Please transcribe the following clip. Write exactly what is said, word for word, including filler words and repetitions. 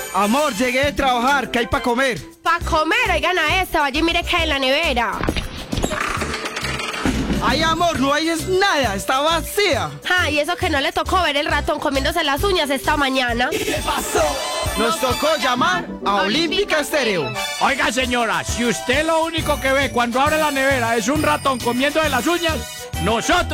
Amor, llegué de trabajar, ¿qué hay para comer? Pa' comer, oigan a esta, vaya y mire que hay en la nevera. Ay, amor, no hay es nada, está vacía. Ah, y eso que no le tocó ver el ratón comiéndose las uñas esta mañana. ¿Qué pasó? Nos tocó llamar a Olímpica Estéreo. Oiga, señora, si usted lo único que ve cuando abre la nevera es un ratón comiendo de las uñas, nosotros